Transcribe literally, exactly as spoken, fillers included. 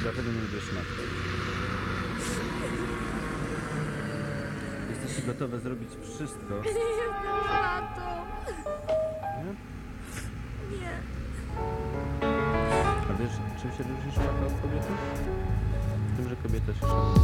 dlatego nie lubię szmatkać. Jesteście gotowe zrobić wszystko. Nie jestem szmatą. Nie? Nie. A wiesz, czym się różni szmata od kobiety? Tym, że kobieta się szanuje.